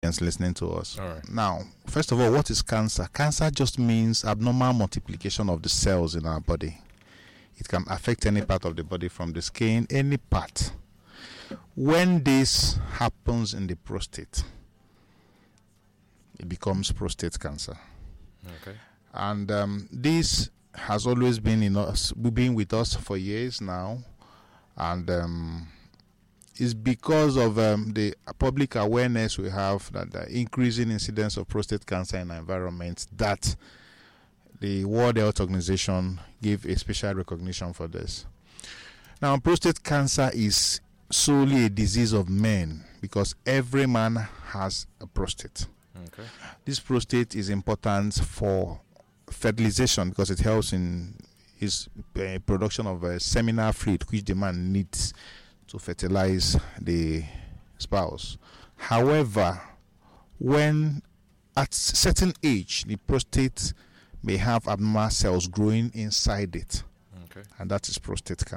listening to us. All right. Now, first of all, what is cancer? Cancer just means abnormal multiplication of the cells in our body. It can affect any part of the body, from the skin, any part. When this happens in the prostate, it becomes prostate cancer. Okay. And this has always been with us for years now, and it's because of the public awareness we have that the increasing incidence of prostate cancer in our environment, that the World Health Organization gave a special recognition for this. Now, prostate cancer is solely a disease of men because every man has a prostate. Okay. This prostate is important for fertilization because it helps in his production of seminal fluid, which the man needs to fertilize the spouse. However, when at certain age, the prostate may have abnormal cells growing inside it, Okay. and that is prostate cancer.